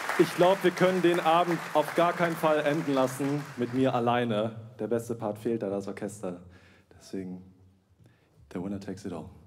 Ich glaube, wir können den Abend auf gar keinen Fall enden lassen mit mir alleine. Der beste Part fehlt da, das Orchester. Deswegen, the winner takes it all.